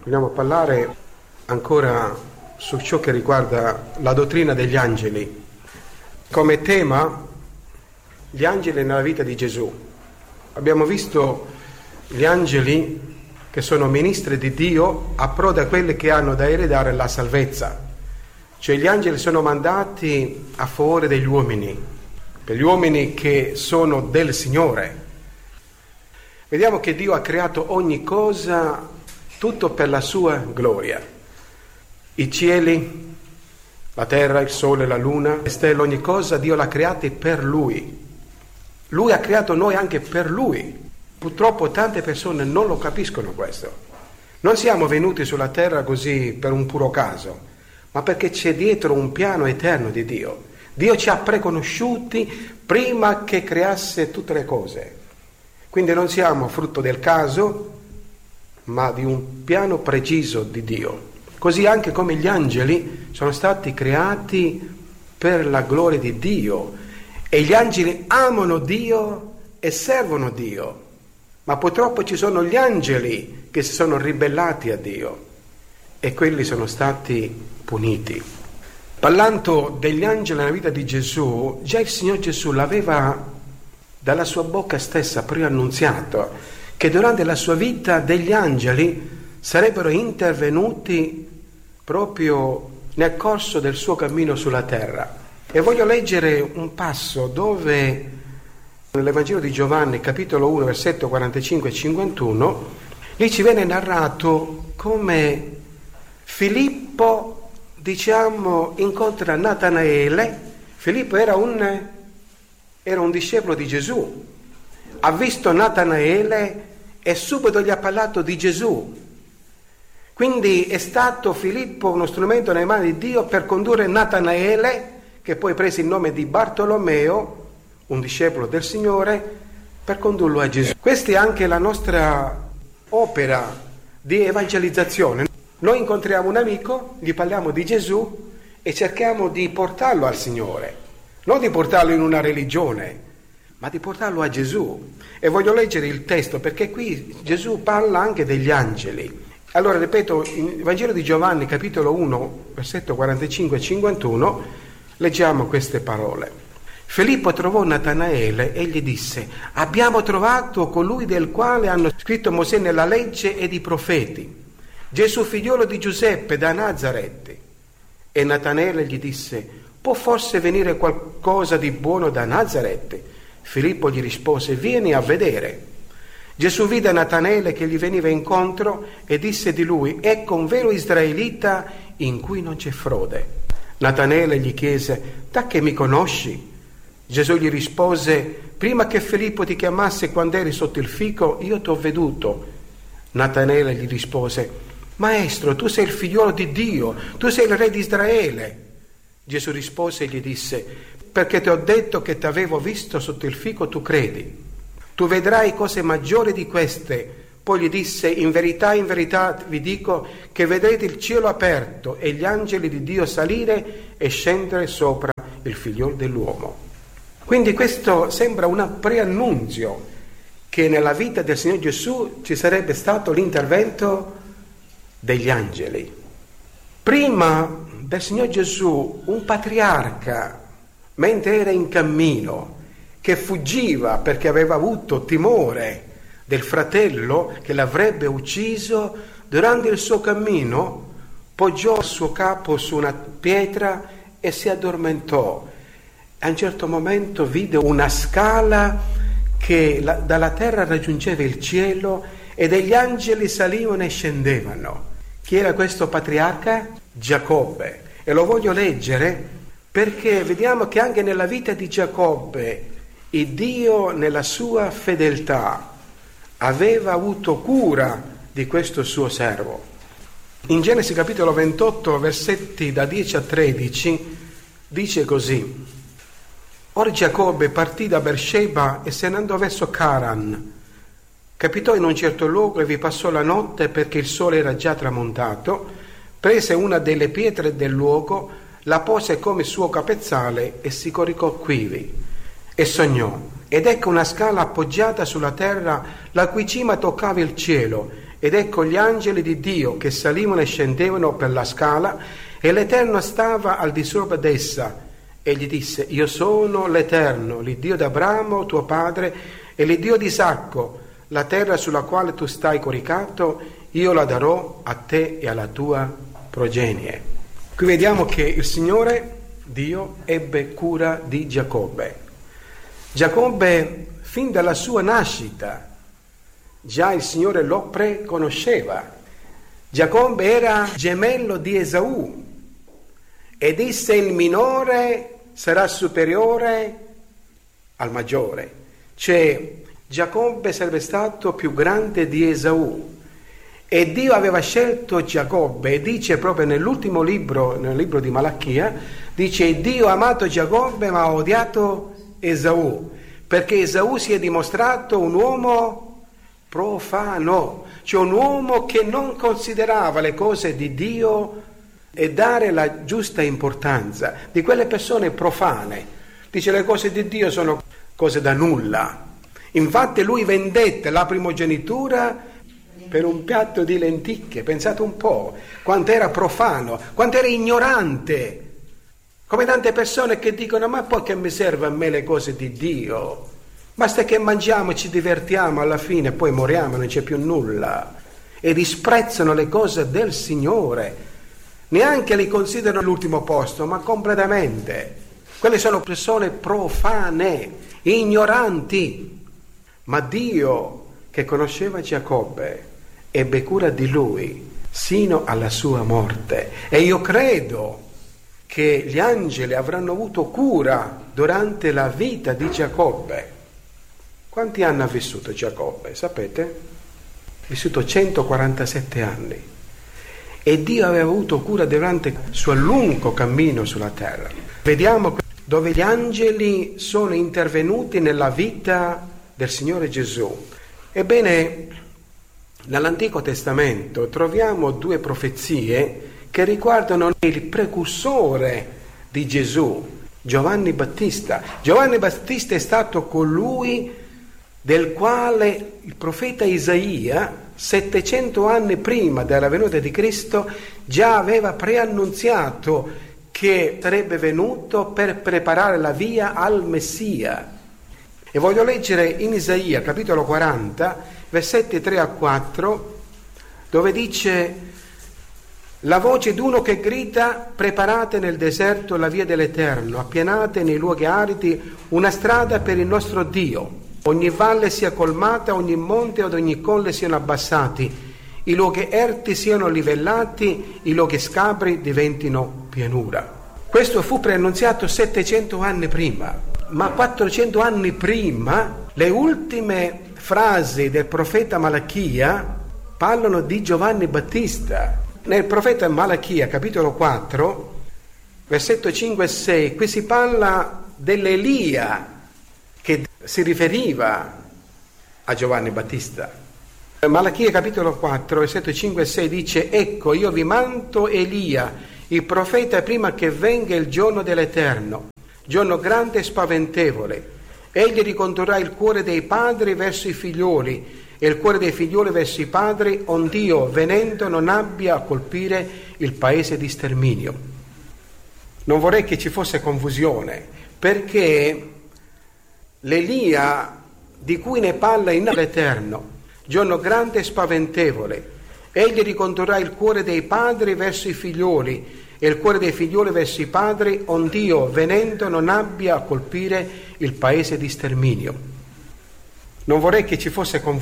Vogliamo parlare ancora su ciò che riguarda la dottrina degli angeli. Come tema, gli angeli nella vita di Gesù. Abbiamo visto gli angeli che sono ministri di Dio a pro di quelli che hanno da eredare la salvezza. Cioè gli angeli sono mandati a favore degli uomini, per gli uomini che sono del Signore. Vediamo che Dio ha creato ogni cosa, tutto per la sua gloria. I cieli, la terra, il sole, la luna, le stelle, ogni cosa Dio l'ha creata per Lui. Lui ha creato noi anche per Lui. Purtroppo tante persone non lo capiscono questo. Non siamo venuti sulla terra così per un puro caso, ma perché c'è dietro un piano eterno di Dio. Dio ci ha preconosciuti prima che creasse tutte le cose. Quindi non siamo frutto del caso, ma di un piano preciso di Dio. Così anche come gli angeli sono stati creati per la gloria di Dio. E gli angeli amano Dio e servono Dio. Ma purtroppo ci sono gli angeli che si sono ribellati a Dio e quelli sono stati puniti. Parlando degli angeli nella vita di Gesù, già il Signore Gesù l'aveva dalla sua bocca stessa preannunziato che durante la sua vita degli angeli sarebbero intervenuti proprio nel corso del suo cammino sulla terra. E voglio leggere un passo dove nell'Evangelo di Giovanni, capitolo 1, versetto 45 e 51, lì ci viene narrato come Filippo, incontra Natanaele. Filippo era un discepolo di Gesù. Ha visto Natanaele e subito gli ha parlato di Gesù. Quindi è stato Filippo uno strumento nelle mani di Dio per condurre Natanaele, che poi prese il nome di Bartolomeo, un discepolo del Signore, per condurlo a Gesù. Questa è anche la nostra opera di evangelizzazione. Noi incontriamo un amico, gli parliamo di Gesù e cerchiamo di portarlo al Signore, non di portarlo in una religione, ma di portarlo a Gesù. E voglio leggere il testo perché qui Gesù parla anche degli angeli. Allora, ripeto, il Vangelo di Giovanni, capitolo 1, versetto 45 e 51, leggiamo queste parole. Filippo trovò Natanaele e gli disse: abbiamo trovato colui del quale hanno scritto Mosè nella legge ed i profeti, Gesù figliolo di Giuseppe da Nazaret. E Natanaele gli disse: può forse venire qualcosa di buono da Nazaret? Filippo gli rispose: vieni a vedere. Gesù vide Natanaele che gli veniva incontro e disse di lui: ecco un vero israelita in cui non c'è frode. Natanaele gli chiese: da che mi conosci? Gesù gli rispose: prima che Filippo ti chiamasse quando eri sotto il fico, io ti ho veduto. Natanaele gli rispose: Maestro, tu sei il figliolo di Dio, tu sei il re di Israele. Gesù rispose e gli disse: perché ti ho detto che ti avevo visto sotto il fico, tu credi. Tu vedrai cose maggiori di queste. Poi gli disse: in verità vi dico che vedrete il cielo aperto e gli angeli di Dio salire e scendere sopra il figliolo dell'uomo. Quindi questo sembra un preannunzio che nella vita del Signore Gesù ci sarebbe stato l'intervento degli angeli. Prima del Signore Gesù un patriarca, mentre era in cammino, che fuggiva perché aveva avuto timore del fratello che l'avrebbe ucciso, durante il suo cammino poggiò il suo capo su una pietra e si addormentò. A un certo momento vide una scala che dalla terra raggiungeva il cielo e degli angeli salivano e scendevano. Chi era questo patriarca? Giacobbe. E lo voglio leggere perché vediamo che anche nella vita di Giacobbe il Dio, nella sua fedeltà, aveva avuto cura di questo suo servo. In Genesi capitolo 28, versetti da 10 a 13, dice così: Or Giacobbe partì da Beersheba e se ne andò verso Caran. Capitò in un certo luogo e vi passò la notte perché il sole era già tramontato. Prese una delle pietre del luogo, la pose come suo capezzale e si coricò quivi. E sognò, ed ecco una scala appoggiata sulla terra, la cui cima toccava il cielo, Ed ecco gli angeli di Dio che salivano e scendevano per la scala, e l'Eterno stava al di sopra d'essa. E gli disse: io sono l'Eterno, l'Iddio d'Abramo tuo padre e l'Iddio di Isacco. La terra sulla quale tu stai coricato io la darò a te e alla tua progenie. Qui vediamo che il Signore Dio ebbe cura di Giacobbe. Giacobbe, fin dalla sua nascita, già il Signore lo preconosceva. Giacobbe era gemello di Esaù e disse: il minore sarà superiore al maggiore. Cioè, Giacobbe sarebbe stato più grande di Esaù. E Dio aveva scelto Giacobbe, e dice proprio nell'ultimo libro, nel libro di Malachia, dice: Dio ha amato Giacobbe ma ha odiato Esaù, perché Esaù si è dimostrato un uomo profano, cioè un uomo che non considerava le cose di Dio e dare la giusta importanza, di quelle persone profane. Dice: le cose di Dio sono cose da nulla. Infatti lui vendette la primogenitura per un piatto di lenticchie. Pensate un po' quanto era profano, quanto era ignorante, come tante persone che dicono: ma poi che mi serve a me le cose di Dio? Basta che mangiamo, ci divertiamo, alla fine poi moriamo, non c'è più nulla. E disprezzano le cose del Signore, neanche li considerano all'ultimo posto, ma completamente. Quelle sono persone profane, ignoranti. Ma Dio, che conosceva Giacobbe, ebbe cura di lui sino alla sua morte. E io credo che gli angeli avranno avuto cura durante la vita di Giacobbe. Quanti anni ha vissuto Giacobbe? Sapete? Ha vissuto 147 anni. E Dio aveva avuto cura durante il suo lungo cammino sulla terra. Vediamo dove gli angeli sono intervenuti nella vita del Signore Gesù. Ebbene, nell'Antico Testamento troviamo due profezie che riguardano il precursore di Gesù, Giovanni Battista. Giovanni Battista è stato colui del quale il profeta Isaia, 700 anni prima della venuta di Cristo, già aveva preannunziato che sarebbe venuto per preparare la via al Messia. E voglio leggere in Isaia, capitolo 40, versetti 3 a 4, dove dice: la voce d'uno che grida: preparate nel deserto la via dell'Eterno, appianate nei luoghi aridi una strada per il nostro Dio. Ogni valle sia colmata, ogni monte ed ogni colle siano abbassati, i luoghi erti siano livellati, i luoghi scabri diventino pianura. Questo fu preannunziato 700 anni prima, ma 400 anni prima le ultime frasi del profeta Malachia parlano di Giovanni Battista. Nel profeta Malachia, capitolo 4, versetto 5 e 6, qui si parla dell'Elia che si riferiva a Giovanni Battista. Malachia, capitolo 4, versetto 5 e 6 dice: ecco, io vi mando Elia, il profeta, prima che venga il giorno dell'Eterno, giorno grande e spaventevole. Egli ricondurrà il cuore dei padri verso i figlioli e il cuore dei figlioli verso i padri, ond'io, venendo, non abbia a colpire il paese di sterminio. Non vorrei che ci fosse confusione, perché l'Elia di cui ne parla in l'Eterno, giorno grande e spaventevole, egli ricondurrà il cuore dei padri verso i figlioli e il cuore dei figlioli verso i padri, ond'io, venendo, non abbia a colpire il paese di sterminio. Non vorrei che ci fosse confusione.